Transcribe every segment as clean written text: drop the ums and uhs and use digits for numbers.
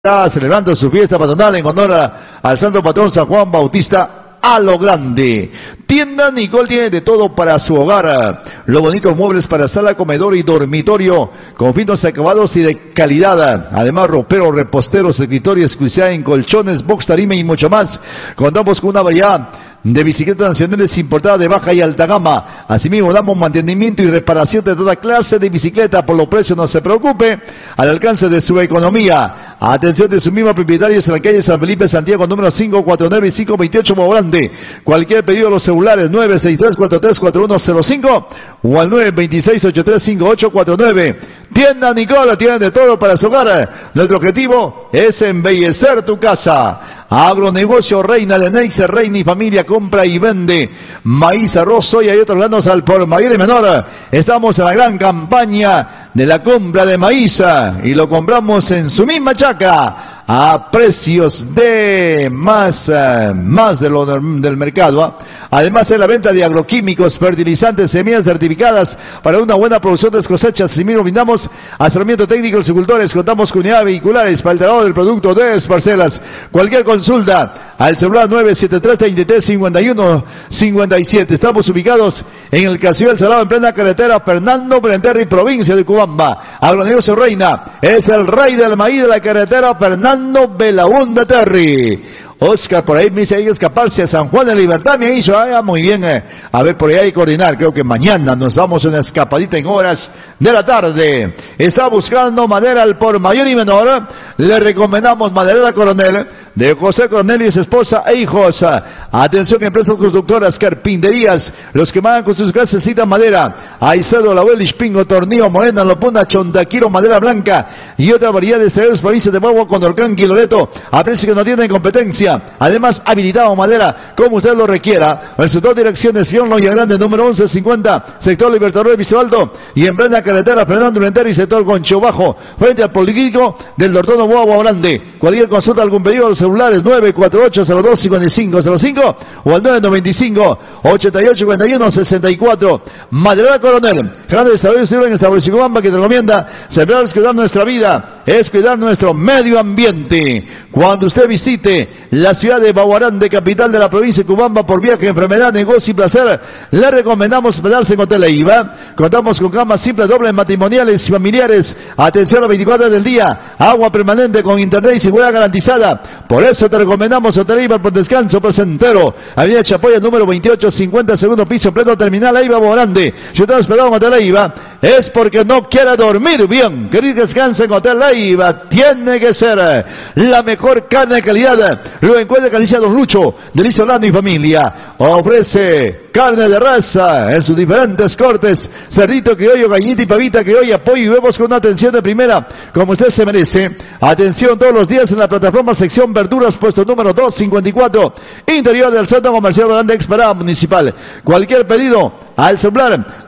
Está celebrando su fiesta patronal en honor al santo patrón San Juan Bautista a lo grande. Tienda Nicole tiene de todo para su hogar. Los bonitos muebles para sala, comedor y dormitorio con finos acabados y de calidad. Además, roperos, reposteros, escritorios, exclusividad en colchones, box, tarima y mucho más. Contamos con una variedad de bicicletas nacionales importadas de baja y alta gama. Asimismo, damos mantenimiento y reparación de toda clase de bicicleta. Por los precios no se preocupe, al alcance de su economía. Atención de sus mismos propietarios en la calle San Felipe, Santiago, número 549 y 528, Grande. Cualquier pedido a los celulares 963-434105 o al 926-835849. Tienda Nicola tiene de todo para su hogar. Nuestro objetivo es embellecer tu casa. Agronegocio Reina de Neiser, Reina y Familia compra y vende maíz, arroz, soya y otros granos al por mayor y menor. Estamos en la gran campaña de la compra de maíz y lo compramos en su misma chaca a precios de más de lo del mercado. Además de la venta de agroquímicos, fertilizantes, semillas certificadas para una buena producción de cosechas. Asimismo, brindamos asesoramiento técnico a los agricultores. Contamos con unidades vehiculares para el traslado del producto de parcelas. Cualquier consulta al celular 973-33-51-57. Estamos ubicados en el Castillo del Salado, en plena carretera Fernando Brenterri, provincia de Cubamba. Agronegocio Reina es el rey del maíz de la carretera Fernando Belaúnde Terry. Oscar, por ahí me dice, hay que escaparse a San Juan de Libertad, me ha dicho, muy bien, a ver, por ahí hay que coordinar, creo que mañana nos damos una escapadita en horas de la tarde. Está buscando madera al por mayor y menor, le recomendamos Maderera Coronel, de José Coronel y su esposa e hijos. Atención, empresas constructoras, carpinterías, los que mandan con sus casas necesitan madera. Aicedo, Lahuel, Pingo, Tornillo, Morena, Lopuna, Chondaquiro, madera blanca y otra variedad de exteriores, provincias de Bagua, Condorcán, Quiloleto, a precios que no tienen competencia. Además, habilitado madera, como usted lo requiera. El sector direcciones, Sion Loya Grande, número 1150, sector Libertador de Vicebaldo, y en plena carretera Fernando Brenterri, sector Concho Bajo, frente al Político del Dortono Boa Grande. Cualquier consulta, algún pedido a los celulares 948-02-5505 o al 995-8851-64. Maderera Coronel, grandes desarrollos sirven en Establecimiento que te recomienda sembrar es cuidar nuestra vida, es cuidar nuestro medio ambiente. Cuando usted visite la ciudad de Baguarán, capital de la provincia de Cubamba, por viaje, enfermedad, negocio y placer, le recomendamos hospedarse en Hotel Eiva. Contamos con camas simples, dobles, matrimoniales y familiares. Atención a las 24 horas del día, agua permanente con internet y seguridad garantizada. Por eso te recomendamos Hotel Eiva por descanso placentero. Avenida Chapoya, número 2850, segundo piso, pleno terminal Eiva, Baguarán. Si usted ha esperado en Hotel Eiva, es porque no quiere dormir bien. Querido, descanse en Hotel Eiva. Tiene que ser la mejor carne de calidad. Lo encuentra en Calicia Don Lucho, Delicia Orlando y Familia. Ofrece carne de raza en sus diferentes cortes, cerdito criollo, gallinita y pavita criolla, pollo y huevos con una atención de primera, como usted se merece. Atención todos los días en la plataforma sección verduras, puesto número 254, interior del Centro Comercial Grande Exparada Municipal. Cualquier pedido al celular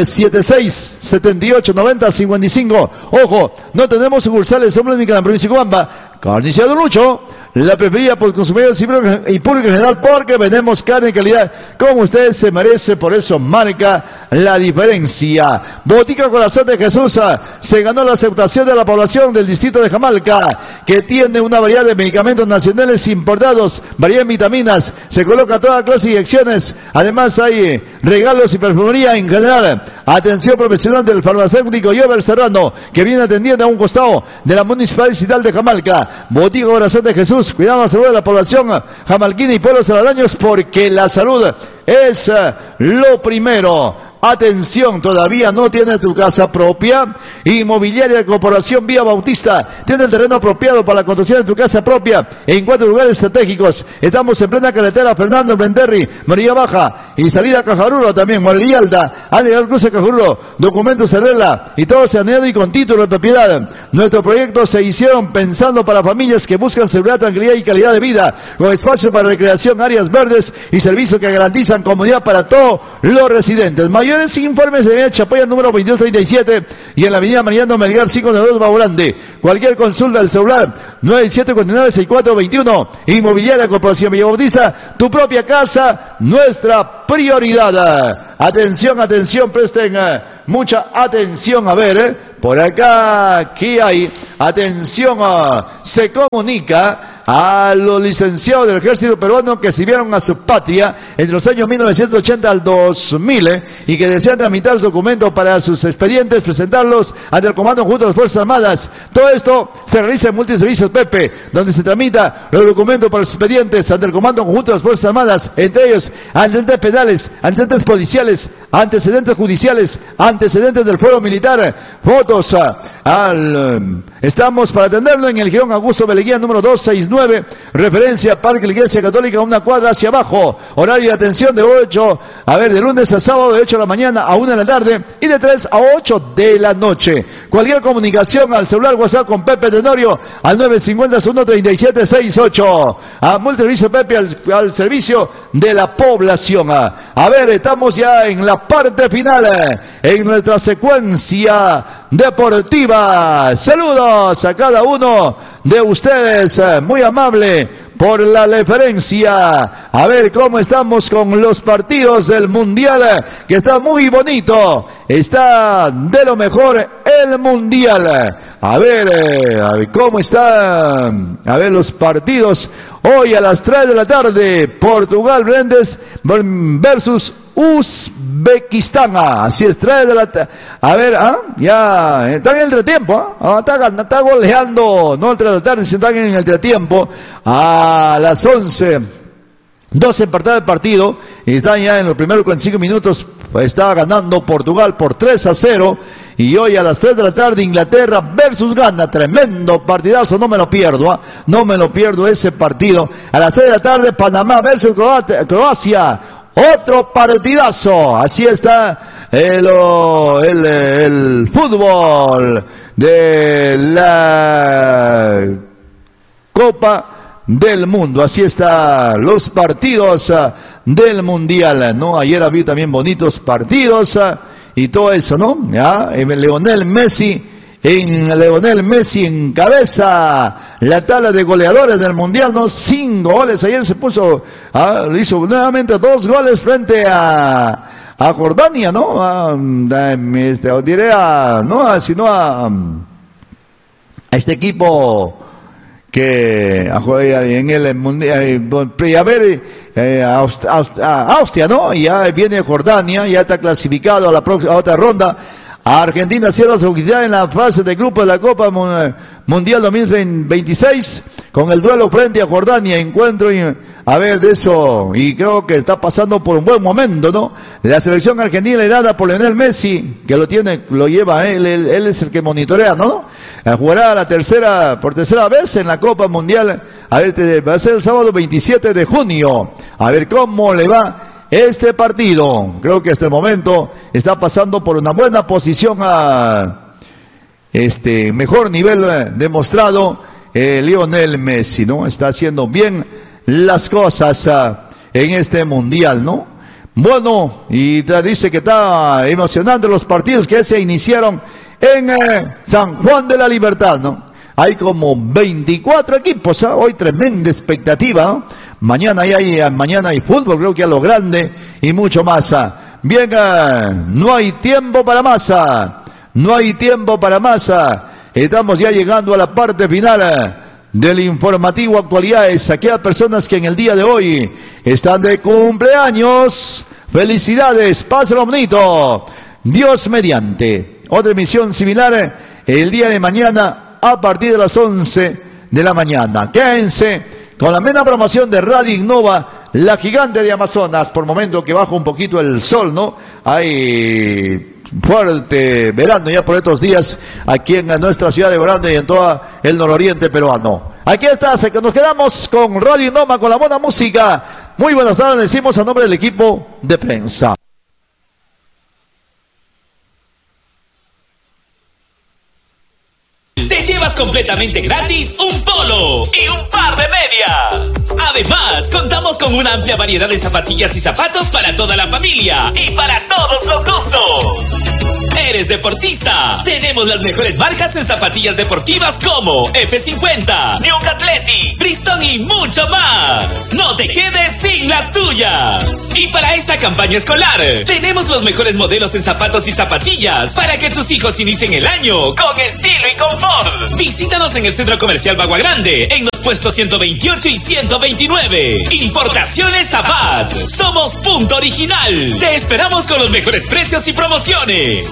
976-7890-55. Ojo, no tenemos sucursales en la provincia de Cubamba. Carnicería Don Lucho, la preferida por consumidores y público en general, porque vendemos carne de calidad como usted se merece. Por eso marca la diferencia. Botica Corazón de Jesús se ganó la aceptación de la población del distrito de Jamalca, que tiene una variedad de medicamentos nacionales importados, variedad de vitaminas, se coloca toda clase de inyecciones. Además hay regalos y perfumería en general. Atención profesional del farmacéutico Jover Serrano, que viene atendiendo a un costado de la municipalidad de Jamalca. Botica Corazón de Jesús, cuidando la salud de la población jamalquina y pueblos aledaños, porque la salud es lo primero. Atención, todavía no tiene tu casa propia. Inmobiliaria Corporación Vía Bautista tiene el terreno apropiado para la construcción de tu casa propia en 4 lugares estratégicos. Estamos en plena carretera Fernando Brenterri, María Baja y salida a Cajaruro, también Morelia Alta, al llegar al cruce Cajaruro, documentos de regla y todo saneado y con título de propiedad. Nuestros proyectos se hicieron pensando para familias que buscan seguridad, tranquilidad y calidad de vida, con espacio para recreación, áreas verdes y servicios que garantizan comodidad para todos los residentes. Mayores informes de Avenida Chapoya, número 2237 y en la Avenida Mariano Melgar 592 Baurande. Cualquier consulta al celular 9749-6421. Inmobiliaria Corporación Villa Bautista, tu propia casa, nuestra prioridad. Atención, atención, presten mucha atención. A ver, por acá, aquí hay, atención, se comunica a los licenciados del ejército peruano que sirvieron a su patria entre los años 1980 al 2000 y que desean tramitar los documentos para sus expedientes, presentarlos ante el Comando Conjunto de las Fuerzas Armadas. Todo esto se realiza en Multiservicios Pepe, donde se tramita los documentos para los expedientes ante el Comando Conjunto de las Fuerzas Armadas, entre ellos antecedentes penales, antecedentes policiales, antecedentes judiciales, antecedentes del fuero militar, fotos estamos para atenderlo en el Girón Augusto Beleguía número 269, referencia Parque la Iglesia Católica, una cuadra hacia abajo. Horario de atención de 8, de lunes a sábado de 8 de la mañana a 1 de la tarde y de 3 a 8 de la noche. Cualquier comunicación al celular WhatsApp con Pepe Tenorio al 950-13768. A Multiservicio Pepe al servicio de la población. Estamos ya en la parte final en nuestra secuencia deportiva. Saludos a cada uno de ustedes, muy amable por la referencia. A ver cómo estamos con los partidos del Mundial, que está muy bonito, está de lo mejor el Mundial. A ver cómo están, los partidos hoy a las 3 de la tarde, Portugal versus Uzbekistán. Así es, 3 de la tarde. Ya están en el entretiempo, está goleando, no el 3 de la tarde, sino están en el entretiempo a las 11. 12 empatadas el partido, y están ya en los primeros 45 minutos, está ganando Portugal por 3-0, y hoy a las 3 de la tarde Inglaterra versus Ghana, tremendo partidazo, no me lo pierdo, no me lo pierdo ese partido. A las 6 de la tarde Panamá versus Croacia, otro partidazo. Así está el fútbol de la Copa del Mundo. Así están los partidos del Mundial, ¿no? Ayer había también bonitos partidos y todo eso, ¿no? Lionel Messi encabeza la tabla de goleadores del Mundial, ¿no? 5 goles. Ayer se puso, hizo nuevamente 2 goles frente a Jordania, ¿no? Diré sino a este equipo que en el Mundial, Austria, ¿no? Ya viene Jordania, ya está clasificado a la próxima, a otra ronda. A Argentina cierra su actividad en la fase de grupo de la Copa Mundial 2026 con el duelo frente a Jordania. Encuentro de eso, y creo que está pasando por un buen momento, ¿no? La selección argentina liderada por Lionel Messi, que lo lleva, él es el que monitorea, ¿no? Jugará por tercera vez en la Copa Mundial. Va a ser el sábado 27 de junio. A ver cómo le va este partido. Creo que hasta el momento está pasando por una buena posición mejor nivel demostrado Lionel Messi, ¿no? Está haciendo bien las cosas en este mundial, ¿no? Bueno, y dice que está emocionante los partidos que se iniciaron en San Juan de la Libertad, ¿no? Hay como 24 equipos, hoy tremenda expectativa, ¿no? Mañana hay fútbol, creo que a lo grande y mucho más. Bien, no hay tiempo para más. No hay tiempo para más. Estamos ya llegando a la parte final del informativo Actualidades. Aquellas personas que en el día de hoy están de cumpleaños, felicidades, pásenlo bonito. Dios mediante. Otra emisión similar el día de mañana a partir de las 11 de la mañana. Quédense con la mera promoción de Radio Innova, la gigante de Amazonas. Por momento que baja un poquito el sol, ¿no? Hay fuerte verano ya por estos días aquí en nuestra ciudad de Orande y en todo el nororiente peruano. Aquí está, nos quedamos con Radio Innova, con la buena música. Muy buenas tardes, decimos a nombre del equipo de prensa. Te llevas completamente gratis un polo y un par de medias. Además, contamos con una amplia variedad de zapatillas y zapatos para toda la familia y para todos los gustos. ¿Eres deportista? Tenemos las mejores marcas en zapatillas deportivas como F50, New Athletic, Bristol diversión y mucho más. No te quedes sin la tuya. Y para esta campaña escolar, tenemos los mejores modelos en zapatos y zapatillas para que tus hijos inicien el año con estilo y confort. Visítanos en el Centro Comercial Bagua Grande, en los puestos 128 y 129. Importaciones Zapat. Somos Punto Original. Te esperamos con los mejores precios y promociones.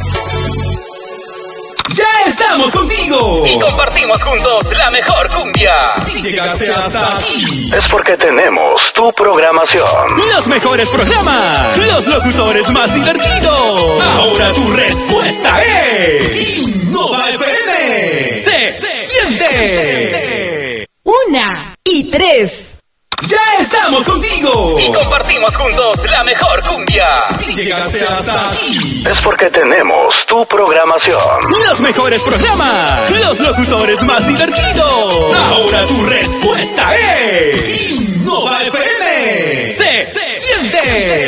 ¡Ya estamos contigo! Y compartimos juntos la mejor cumbia. Si llegaste hasta aquí, Es porque tenemos tu programación. los mejores programas, los locutores más divertidos. Ahora tu respuesta es Innova FM. ¡Se siente! 1 y 3. ¡Ya estamos contigo! Y compartimos juntos la mejor cumbia. Si llegaste hasta aquí, Es porque tenemos tu programación. los mejores programas, los locutores más divertidos. Ahora tu respuesta es Innova FM. ¡Se siente!